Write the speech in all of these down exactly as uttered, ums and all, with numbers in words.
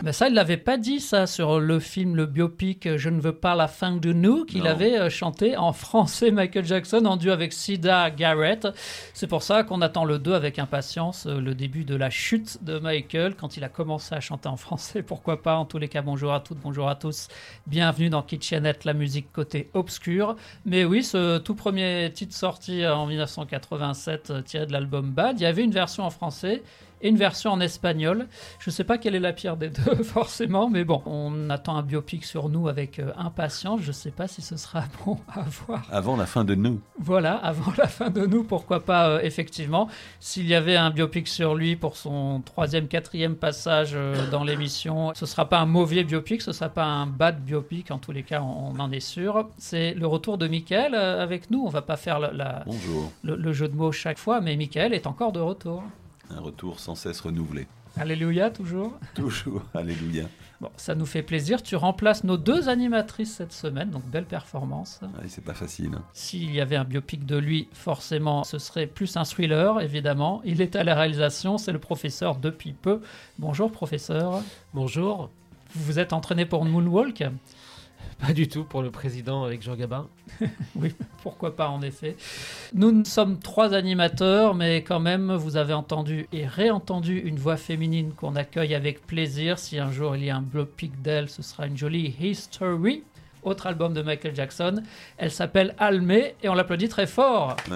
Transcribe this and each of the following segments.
Ben ça, il l'avait pas dit ça sur le film, le biopic Je ne veux pas la fin de nous, qu'il Non. avait euh, chanté en français Michael Jackson en duo avec Sida Garrett. C'est pour ça qu'on attend le deux avec impatience, euh, le début de la chute de Michael quand il a commencé à chanter en français. Pourquoi pas? En tous les cas, bonjour à toutes, bonjour à tous. Bienvenue dans Kitchenette, la musique côté obscur. Mais oui, ce tout premier titre sorti en dix-neuf cent quatre-vingt-sept, euh, tiré de l'album Bad, il y avait une version en français et une version en espagnol. Je ne sais pas quelle est la pire des deux, forcément, mais bon, on attend un biopic sur nous avec euh, impatience. Je ne sais pas si ce sera bon à voir. Avant la fin de nous. Voilà, avant la fin de nous, pourquoi pas, euh, effectivement. S'il y avait un biopic sur lui pour son troisième, quatrième passage euh, dans l'émission, ce ne sera pas un mauvais biopic, ce ne sera pas un bad biopic, en tous les cas, on, on en est sûr. C'est le retour de Mickaël euh, avec nous. On ne va pas faire la, la, Bonjour. le, le jeu de mots chaque fois, mais Mickaël est encore de retour. Un retour sans cesse renouvelé. Alléluia, toujours. Toujours, alléluia. Bon, ça nous fait plaisir. Tu remplaces nos deux animatrices cette semaine, donc belle performance. Ouais, c'est pas facile. Hein. S'il y avait un biopic de lui, forcément, ce serait plus un thriller, évidemment. Il est à la réalisation, c'est le professeur depuis peu. Bonjour, professeur. Bonjour. Vous vous êtes entraîné pour Moonwalk? Pas du tout pour le président avec Jean Gabin. Oui, pourquoi pas en effet. Nous ne sommes trois animateurs, mais quand même, vous avez entendu et réentendu une voix féminine qu'on accueille avec plaisir. Si un jour il y a un biopic d'elle, ce sera une jolie History, autre album de Michael Jackson. Elle s'appelle Almé et on l'applaudit très fort. Ouais.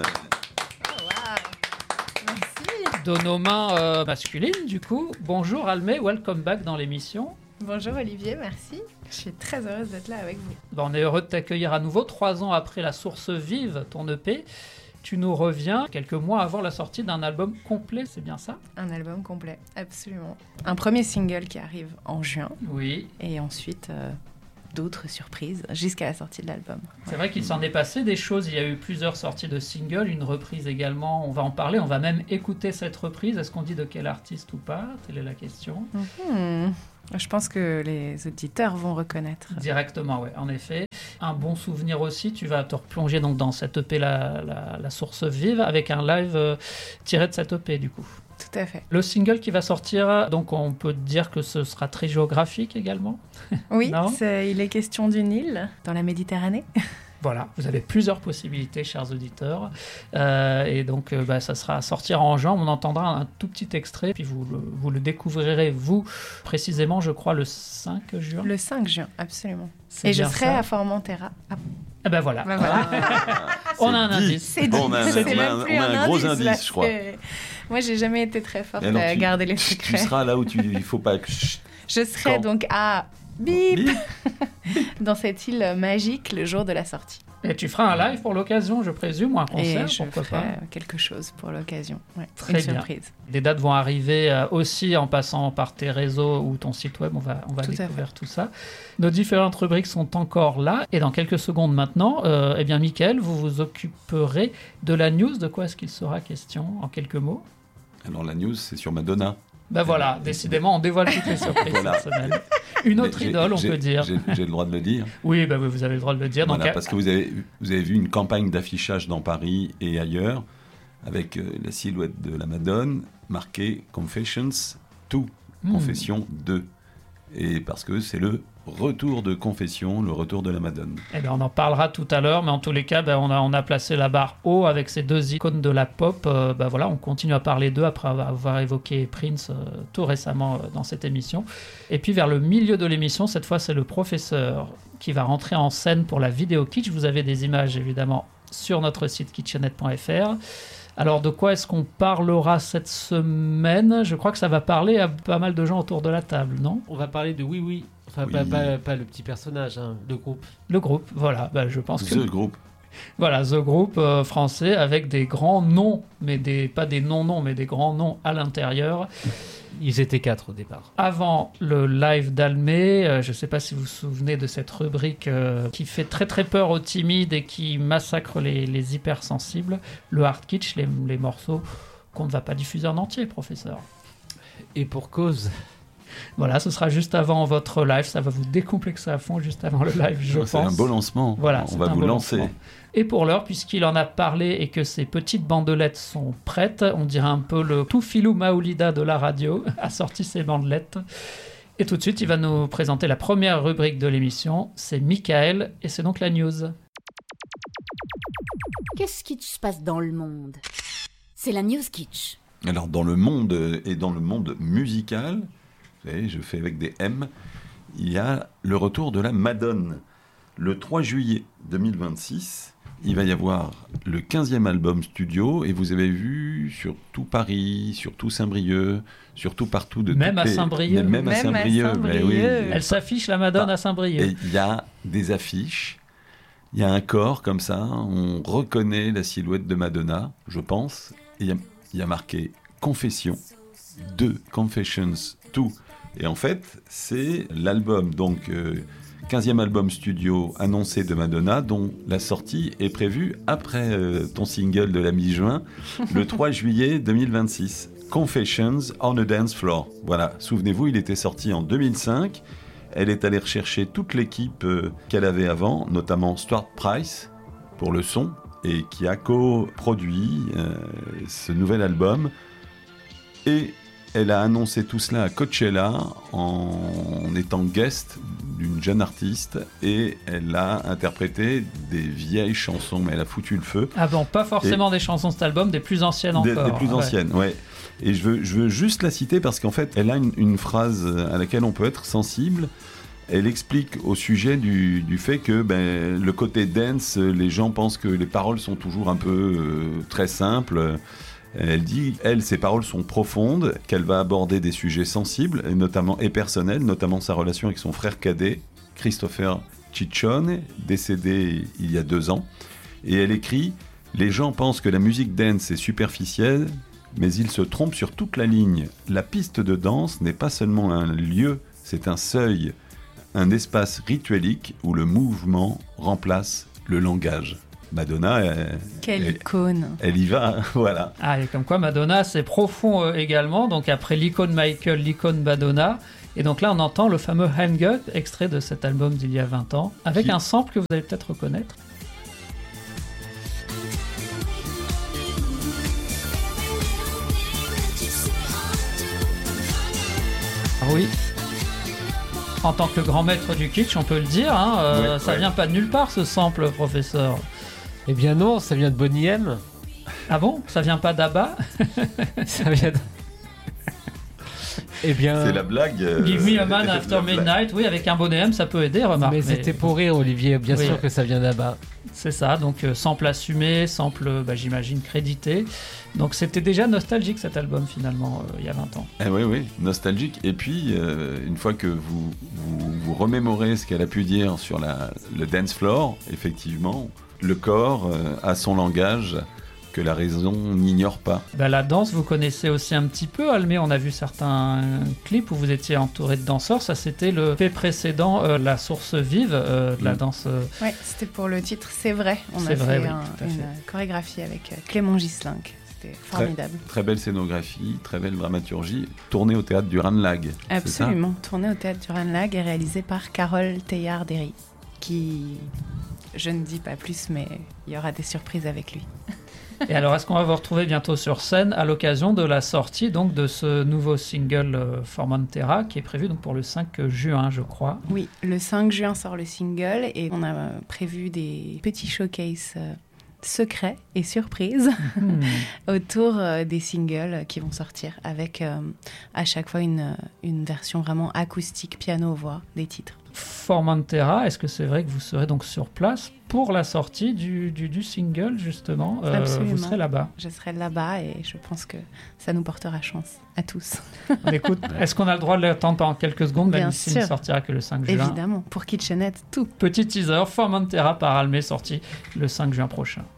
De nos mains euh, masculines, du coup. Bonjour Almé, welcome back dans l'émission. Bonjour Olivier, merci. Je suis très heureuse d'être là avec vous. Bon, on est heureux de t'accueillir à nouveau. Trois ans après La Source Vive, ton E P, tu nous reviens quelques mois avant la sortie d'un album complet, c'est bien ça? Un album complet, absolument. Un premier single qui arrive en juin. Oui. Et ensuite, euh, d'autres surprises jusqu'à la sortie de l'album. C'est vrai qu'il s'en est passé des choses. Il y a eu plusieurs sorties de singles, une reprise également. On va en parler, on va même écouter cette reprise. Est-ce qu'on dit de quel artiste ou pas? Telle est la question. Mm-hmm. Je pense que les auditeurs vont reconnaître. Directement, oui, en effet. Un bon souvenir aussi, tu vas te replonger donc dans cette E P, la, la, la Source Vive, avec un live euh, tiré de cette E P, du coup. Tout à fait. Le single qui va sortir, donc on peut dire que ce sera très géographique également. Oui, Non c'est, il est question d'une île dans la Méditerranée. Voilà, vous avez plusieurs possibilités, chers auditeurs. Euh, et donc, euh, bah, ça sera à sortir en juin. On entendra un tout petit extrait, puis vous le, vous le découvrirez, vous, précisément, je crois, le cinq juin. Le cinq juin, absolument. C'est Et je bien serai ça. à Formentera. Ah, Eh ben voilà. ben voilà. On a un dit. indice. C'est dit. On a un- C'est on a même un- plus on a un gros indice, là, je crois. c'est- Moi, j'ai jamais été très forte Et alors, à tu- garder les Tu secrets. seras là où tu, il faut pas que... Chut. Je serai Quand donc à Bip, Bip. dans cette île magique le jour de la sortie. Et tu feras un live pour l'occasion, je présume, ou un concert, Et je pourquoi ferai pas. quelque chose pour l'occasion. Ouais, Très une bien. surprise. Des dates vont arriver euh, aussi en passant par tes réseaux ou ton site web. On va, on va Tout à découvrir tout ça. Nos différentes rubriques sont encore là. Et dans quelques secondes maintenant, euh, eh bien, Mickaël, vous vous occuperez de la news. De quoi est-ce qu'il sera question en quelques mots? Alors la news, c'est sur Madonna. Ben voilà, décidément, on dévoile toutes les surprises Voilà. cette semaine. Une autre Mais j'ai- idole, on j'ai- peut dire. J'ai j'ai le droit de le dire. Oui, ben oui, vous avez le droit de le dire. Voilà, Donc, parce que vous avez, vous avez vu une campagne d'affichage dans Paris et ailleurs avec euh, la silhouette de la Madone marquée Confessions deux, Hmm. Confession deux. Et parce que c'est le retour de Confession, le retour de la Madone. eh ben, on en parlera tout à l'heure, mais en tous les cas, ben, on, a, on a placé la barre haut avec ces deux icônes de la pop. Euh, ben, voilà, on continue à parler d'eux après avoir évoqué Prince euh, tout récemment euh, dans cette émission. Et puis vers le milieu de l'émission, cette fois, c'est le professeur qui va rentrer en scène pour la vidéo kitsch. Vous avez des images, évidemment, sur notre site kitchenette point f r. Alors, de quoi est-ce qu'on parlera cette semaine? Je crois que ça va parler à pas mal de gens autour de la table, non? On va parler de Oui Oui. Enfin, Oui. Pas, pas, pas le petit personnage, hein, le groupe. Le groupe, voilà, ben, je pense que... The Group. Voilà, The Group euh, français avec des grands noms, mais des, pas des non-noms, mais des grands noms à l'intérieur. Ils étaient quatre au départ. Avant le live d'Almé, euh, je ne sais pas si vous vous souvenez de cette rubrique euh, qui fait très très peur aux timides et qui massacre les, les hypersensibles, le hard kitsch, les, les morceaux qu'on ne va pas diffuser en entier, professeur. Et pour cause. Voilà, ce sera juste avant votre live, ça va vous décomplexer à fond juste avant le live, je C'est pense. un beau lancement. Voilà, on c'est va un vous beau lancer. lancement. Et pour l'heure, puisqu'il en a parlé et que ces petites bandelettes sont prêtes, on dirait un peu le tout filou Maoulida de la radio a sorti ses bandelettes. Et tout de suite, il va nous présenter la première rubrique de l'émission. C'est Michael et c'est donc la news. Qu'est-ce qui se passe dans le monde? C'est la News Kitsch. Alors, dans le monde et dans le monde musical, vous savez, je fais avec des M, il y a le retour de la Madone. Le trois juillet deux mille vingt-six, il va y avoir le quinzième album studio et vous avez vu sur tout Paris, sur tout Saint-Brieuc, surtout partout de Même toutes à les- Saint-Brieuc. Même, même à Même à Saint-Brieuc. mais oui. Saint-Brieuc. Elle s'affiche, la Madone, Bah, à Saint-Brieuc. Et il y a des affiches, il y a un corps comme ça, on reconnaît la silhouette de Madonna, je pense. Et il y a, il y a marqué Confession deux, Confessions deux. Et en fait, c'est l'album, donc euh, quinzième album studio annoncé de Madonna, dont la sortie est prévue après euh, ton single de la mi-juin, le trois juillet deux mille vingt-six. Confessions on a Dance Floor. Voilà, souvenez-vous, il était sorti en deux mille cinq. Elle est allée rechercher toute l'équipe euh, qu'elle avait avant, notamment Stuart Price pour le son, et qui a co-produit euh, ce nouvel album. Et elle a annoncé tout cela à Coachella en étant guest d'une jeune artiste, et elle a interprété des vieilles chansons, mais elle a foutu le feu. Ah bon, pas forcément des chansons de cet album, des plus anciennes Des, encore. des plus Ouais. anciennes, ouais. Et je veux, je veux juste la citer parce qu'en fait, elle a une, une phrase à laquelle on peut être sensible. Elle explique au sujet du, du fait que ben, le côté dance, les gens pensent que les paroles sont toujours un peu euh, très simples. Elle dit, elle, ses paroles sont profondes, qu'elle va aborder des sujets sensibles et notamment et personnels, notamment sa relation avec son frère cadet, Christopher Ciccione, décédé il y a deux ans. Et elle écrit « Les gens pensent que la musique dance est superficielle, mais ils se trompent sur toute la ligne. La piste de danse n'est pas seulement un lieu, c'est un seuil, un espace rituelique où le mouvement remplace le langage. » Madonna, elle, Quelle elle, icône. elle y va, voilà. Ah, et comme quoi Madonna, c'est profond euh, également. Donc après l'icône Michael, l'icône Madonna. Et donc là, on entend le fameux Hang Up, extrait de cet album d'il y a vingt ans, avec Qui- un sample que vous allez peut-être reconnaître. Ah oui. En tant que grand maître du kitsch, on peut le dire, hein, euh, Ouais, ça ouais. vient pas de nulle part ce sample, professeur. Eh bien non, ça vient de Boney M. Ah bon? Ça vient pas d'Abba? Ça vient de... Eh bien... C'est la blague. euh, Give me a man la after blague. midnight, oui, avec un bonnet M, ça peut aider, remarque. Mais mais c'était pour rire, Olivier. Bien Oui. sûr que ça vient là-bas. C'est ça, donc euh, sample assumé, sample, bah, j'imagine, crédité. Donc c'était déjà nostalgique cet album finalement, euh, il y a vingt ans. Eh oui, oui, nostalgique. Et puis, euh, une fois que vous, vous, vous remémorez ce qu'elle a pu dire sur la, le dance floor, effectivement, le corps euh, a son langage que la raison n'ignore pas. Bah, la danse, vous connaissez aussi un petit peu, Almé, on a vu certains clips où vous étiez entouré de danseurs, ça c'était le P précédent, euh, la source vive euh, de la Mm. danse. euh, Ouais, c'était pour le titre C'est vrai. On C'est a vrai, fait oui, un- tout à une fait. euh, chorégraphie avec euh, Clément Gislink. C'était formidable. Très belle scénographie, très belle dramaturgie, tournée au théâtre du Ranelagh. c'est ça Absolument. Tourné au théâtre du Ranelagh et réalisé par Carole Teilhard-Derry, qui, je ne dis pas plus, mais il y aura des surprises avec lui. Et alors, est-ce qu'on va vous retrouver bientôt sur scène à l'occasion de la sortie donc, de ce nouveau single euh, Formentera qui est prévu donc, pour le cinq juin, je crois. Oui, le cinq juin sort le single et on a euh, prévu des petits showcases euh, secrets et surprises Hmm. autour euh, des singles qui vont sortir avec euh, à chaque fois une, une version vraiment acoustique, piano-voix des titres. Formentera, est-ce que c'est vrai que vous serez donc sur place pour la sortie du, du, du single, justement euh, Absolument. Vous serez là-bas. Je serai là-bas et je pense que ça nous portera chance à tous. Écoute, est-ce qu'on a le droit de l'attendre pendant quelques secondes, même Bien s'il ne sûr. sortira que le cinq juin? Évidemment, pour Kitchenette, tout. Petit teaser, Formentera par Almé, sorti le cinq juin prochain.